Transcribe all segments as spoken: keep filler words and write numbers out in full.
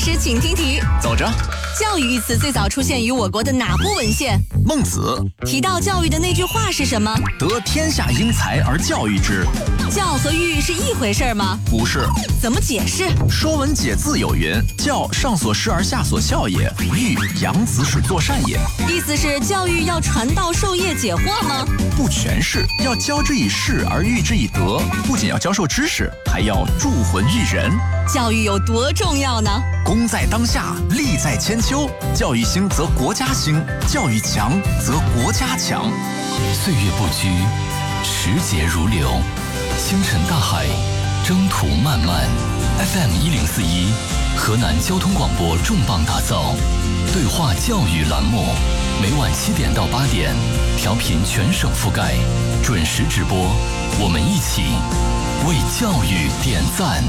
师请听题， 走着。 教育一词最早出现于我国的哪部文献？ 孟子。 提到教育的那句话是什么？ 得天下英才而教育之。 教和育是一回事吗？ 不是。 怎么解释？ 说文解字有云：教，上所施而下所效也；育，养子使作善也。 意思是教育要传道授业解惑吗？ 不全是，要教之以事而育之以德，不仅要教授知识，还要铸魂育人。 教育有多重要呢？ 功在当下，利在千秋。教育兴则国家兴，教育强则国家强。 岁月不居，时节如流，星辰大海，征途漫漫。F M 一零四一，河南交通广播重磅打造对话教育栏目，每晚七点到八点，调频全省覆盖，准时直播。我们一起为教育点赞。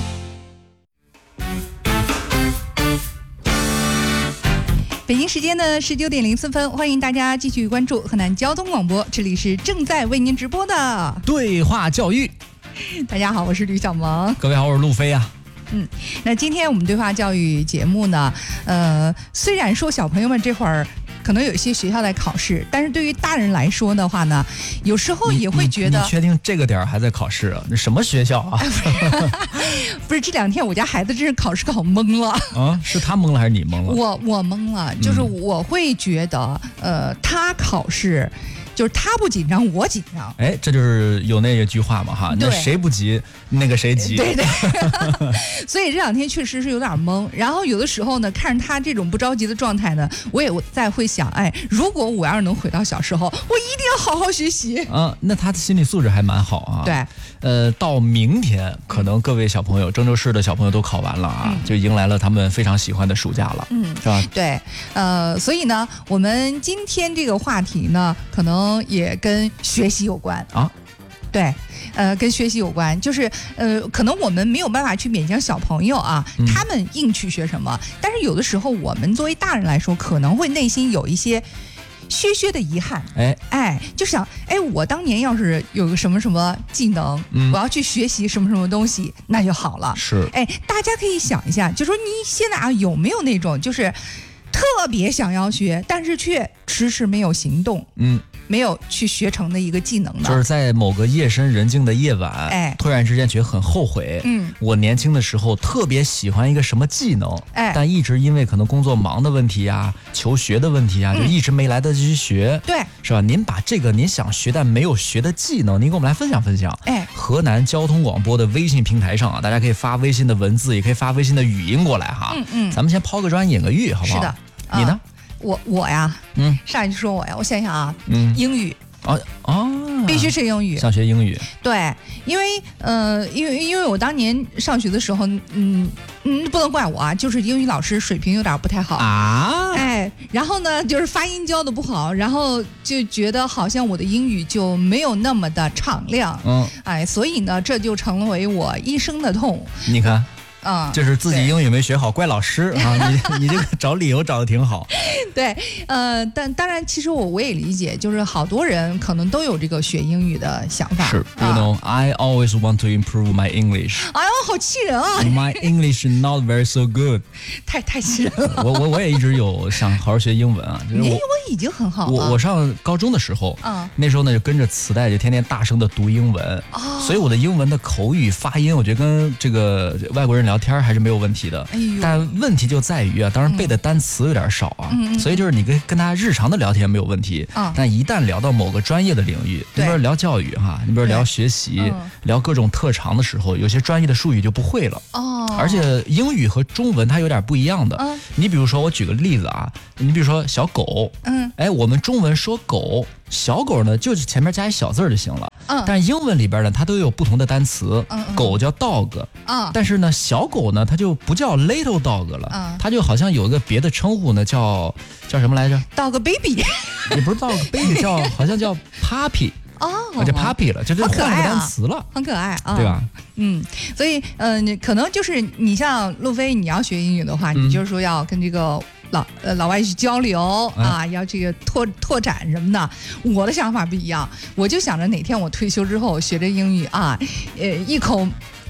北京时间的十九点零四分，欢迎大家继续关注河南交通广播，这里是正在为您直播的对话教育。 大家好，我是吕小萌。 各位好，我是路飞啊。 嗯，那今天我们对话教育节目呢，呃，虽然说小朋友们这会儿可能有一些学校在考试，但是对于大人来说的话呢，有时候也会觉得， 你, 你, 你确定这个点还在考试啊？那什么学校啊？ 不是，这两天我家孩子真是考试考懵了啊！是他懵了还是你懵了？ 我我懵了，就是我会觉得，呃，他考试。就是他不紧张，我紧张。 哎，这就是有那一句话嘛哈，那谁不急，那个谁急。 对对。所以这两天确实是有点懵。然后有的时候呢，看着他这种不着急的状态呢，我也在会想，哎，如果我要是能回到小时候，我一定要好好学习。 啊，那他的心理素质还蛮好啊。 对。 呃，到明天可能各位小朋友，郑州市的小朋友都考完了啊，嗯、就迎来了他们非常喜欢的暑假了， 嗯， 是吧？ 对。呃，所以呢，我们今天这个话题呢，可能。也跟学习有关啊， 对，呃，跟学习有关，就是呃，可能我们没有办法去勉强小朋友啊， 嗯、 他们硬去学什么，但是有的时候我们作为大人来说，可能会内心有一些些许的遗憾， 哎哎，就想，哎，我当年要是有个什么什么技能，嗯、我要去学习什么什么东西，那就好了。 是， 哎，大家可以想一下，就说你现在啊有没有那种就是特别想要学，但是却迟迟没有行动， 嗯。 没有去学成的一个技能呢， 就是在某个夜深人静的夜晚， 哎， 突然之间觉得很后悔。 嗯， 我年轻的时候特别喜欢一个什么技能， 哎， 但一直因为可能工作忙的问题呀、求学的问题啊，就一直没来得及学。 对、嗯， 是吧？您把这个您想学但没有学的技能，您给我们来分享分享。 哎， 河南交通广播的微信平台上啊，大家可以发微信的文字，也可以发微信的语音过来哈。 嗯嗯， 咱们先抛个砖引个玉，好不好？ 是的， 你呢？ 我我呀， 嗯， 上一句说我呀，我想想啊， 嗯， 英语。 哦哦， 必须是英语， 想学英语。 对，因为呃，因为因为我当年上学的时候，嗯嗯，不能怪我啊，就是英语老师水平有点不太好啊。 哎，然后呢，就是发音教的不好，然后就觉得好像我的英语就没有那么的敞亮。 嗯， 哎，所以呢，这就成为我一生的痛。 你看。 嗯， 就是自己英语没学好，怪老师啊！你你这个找理由找的挺好。 对，呃，但当然，其实我我也理解，就是好多人可能都有这个学英语的想法。 是 ，You know,、啊、I always want to improve my English。 哎呦，好气人啊 ！My English not very so good 太。太太气人了。 我我我也一直有想好好学英文啊。 就是、英文已经很好了。 我我上高中的时候， 嗯， 那时候呢就跟着磁带，就天天大声的读英文。哦。所以我的英文的口语发音，我觉得跟这个外国人聊天还是没有问题。问题的， 哎呦， 但问题就在于啊，当然背的单词有点少啊， 嗯、 所以就是你跟跟他日常的聊天没有问题， 嗯、 但一旦聊到某个专业的领域，你比如聊教育哈，你比如聊学习、嗯，聊各种特长的时候，有些专业的术语就不会了。 哦， 而且英语和中文它有点不一样的。 嗯、 你比如说，我举个例子啊，你比如说小狗， 嗯， 哎，我们中文说狗，小狗呢就是前面加一小字就行了。 嗯， 但是英文里边呢，它都有不同的单词。 嗯嗯、 狗叫 dog， 嗯， 但是呢，小狗呢，它就不叫 little dog 了， 嗯， 它就好像有一个别的称呼呢，叫叫什么来着 ？dog baby， 也不是 dog baby， 叫好像叫 puppy。 哦， 叫 puppy 了，这就换了个单词了， 很可爱啊， 对吧？ 嗯，所以嗯、呃，可能就是你像路飞，你要学英语的话， 嗯、 你就是说要跟这个老呃老外去交流、嗯、啊，要这个拓拓展什么的。我的想法不一样，我就想着哪天我退休之后学这英语啊，呃，一口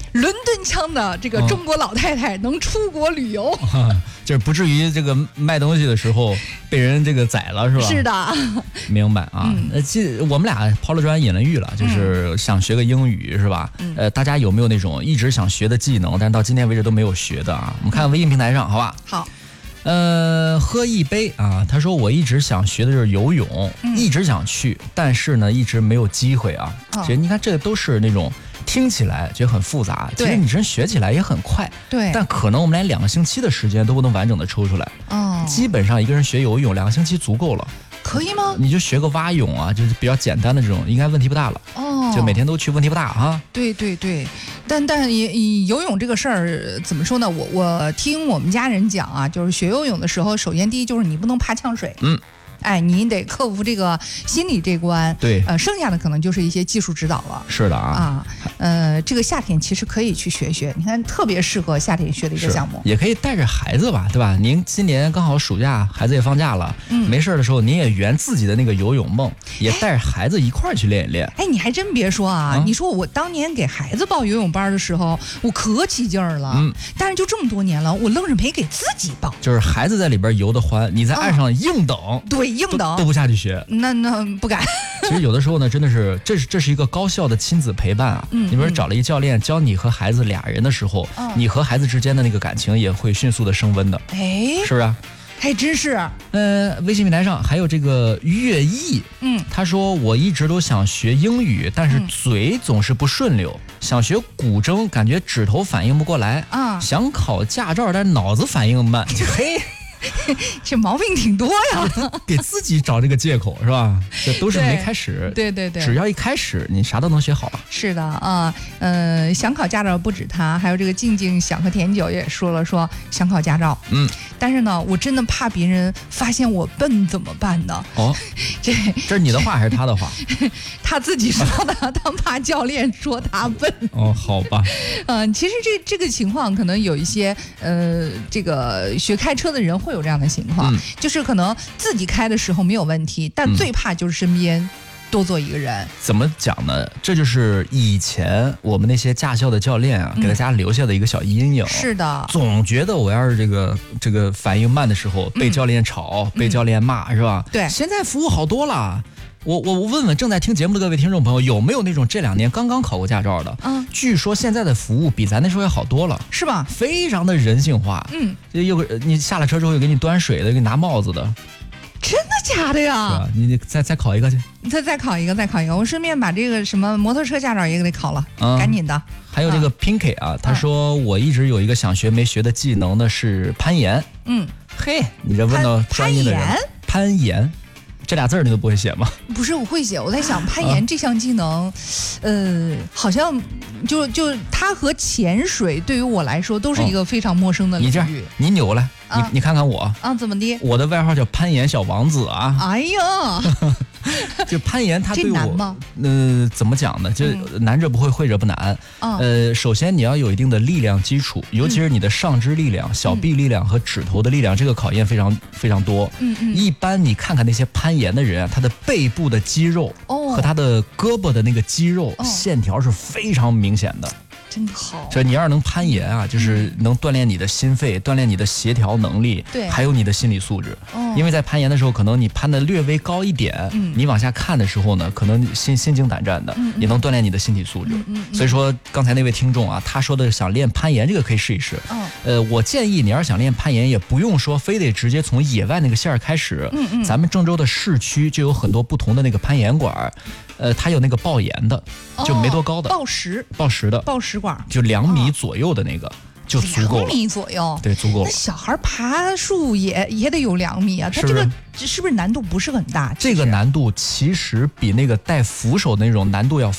伦敦腔的这个中国老太太能出国旅游， 啊、就是不至于这个卖东西的时候被人这个宰了，是吧？ 是的， 明白啊。 嗯、 呃，其我们俩抛了砖引了玉了，就是想学个英语，是吧？嗯、呃，大家有没有那种一直想学的技能，但是到今天为止都没有学的啊？我们看微信平台上，好吧？ 好。 呃，喝一杯啊，他说我一直想学的就是游泳，嗯、一直想去，但是呢，一直没有机会啊。哦、其实你看，这个都是那种听起来觉得很复杂，其实你真学起来也很快。 对， 但可能我们连两个星期的时间都不能完整的抽出来。哦，基本上一个人学游泳两个星期足够了。 可以吗？ 你就学个蛙泳啊，就是比较简单的这种，应该问题不大了。哦，就每天都去，问题不大啊。 对对对，但但也游泳这个事儿怎么说呢？我我听我们家人讲啊，就是学游泳的时候，首先第一就是你不能怕呛水。嗯。哎，你得克服这个心理这关， 对， 呃，剩下的可能就是一些技术指导了。 是的啊， 啊，呃，这个夏天其实可以去学学，你看特别适合夏天学的一个项目， 也可以带着孩子吧，对吧？您今年刚好暑假，孩子也放假了，嗯，没事的时候，您也圆自己的那个游泳梦，也带着孩子一块儿去练一练。 哎，你还真别说啊，嗯、你说我当年给孩子报游泳班的时候，我可起劲儿了，嗯，但是就这么多年了，我愣是没给自己报。 就是孩子在里边游得欢，你在岸上硬等， 啊、对，硬等都不下去学， 那那不敢。 其实有的时候呢，真的是这是这是一个高效的亲子陪伴啊。嗯，你比如找了一教练教你和孩子俩人的时候，嗯、你和孩子之间的那个感情也会迅速的升温的。 哎， 是不是？ 还真是。 呃，微信平台上还有这个乐毅，嗯，他说我一直都想学英语，但是嘴总是不顺溜，嗯、想学古筝，感觉指头反应不过来啊，想考驾照，但是脑子反应慢。嘿。 这毛病挺多呀， 给自己找这个借口是吧？这都是没开始。 对对 对, 对， 只要一开始，你啥都能学好了。 是的啊，呃，想考驾照不止他，还有这个静静想喝甜酒也说了，说想考驾照。嗯，但是呢，我真的怕别人发现我笨怎么办呢？哦，这这是你的话还是他的话？ 他自己说的，他怕教练说他笨。 哦，好吧。 嗯、呃，其实这这个情况可能有一些呃，这个学开车的人会。会有这样的情况，嗯、就是可能自己开的时候没有问题，但最怕就是身边多坐一个人。 怎么讲呢？这就是以前我们那些驾校的教练啊，嗯、给大家留下的一个小阴影。 是的， 总觉得我要是这个这个反应慢的时候被教练吵，嗯、被教练骂，嗯、是吧？ 对， 现在服务好多了。我我我问问正在听节目的各位听众朋友，有没有那种这两年刚刚考过驾照的？嗯，据说现在的服务比咱那时候要好多了， 是吧？ 非常的人性化。嗯，又你下了车之后又给你端水的，给你拿帽子的。 真的假的呀？ 是吧？你再再考一个去。 再再考一个，再考一个。我顺便把这个什么摩托车驾照也给考了，嗯、赶紧的。 还有这个 Pinky 啊，他说我一直有一个想学没学的技能呢，是攀岩。嗯，嘿，你这问到专业的人，攀岩。这俩字儿你都不会写吗？ 不是，我会写。我在想，攀岩这项技能，啊、呃，好像就就它和潜水对于我来说都是一个非常陌生的领域。 你这样，你扭过来，啊、你你看看我啊，怎么的？ 我的外号叫攀岩小王子啊！ 哎呀， 就攀岩，它对我， 这难吗？ 呃，怎么讲呢？就难者不会，会者不难。嗯、呃，首先你要有一定的力量基础，尤其是你的上肢力量、嗯、小臂力量和指头的力量，这个考验非常非常多。嗯嗯。一般你看看那些攀岩的人啊，他的背部的肌肉和他的胳膊的那个肌肉、哦、线条是非常明显的。 真好， 所以你要是能攀岩啊，就是能锻炼你的心肺，锻炼你的协调能力， 对， 还有你的心理素质。哦，因为在攀岩的时候，可能你攀的略微高一点，嗯，你往下看的时候呢，可能心心惊胆战的，嗯嗯，也能锻炼你的心理素质。嗯 嗯, 嗯，所以说刚才那位听众啊，他说的想练攀岩，这个可以试一试。哦，呃，我建议你要是想练攀岩，也不用说非得直接从野外那个线儿开始。嗯嗯，咱们郑州的市区就有很多不同的那个攀岩馆。呃，它有那个抱岩的，就没多高的， 哦、抱石， 抱石的， 抱石馆， 就两米左右的那个，哦、就足够了。 两米左右， 对，足够了。 那小孩爬树也也得有两米啊，它这个是不是难度不是很大？ 这个难度其实比那个带扶手的那种难度要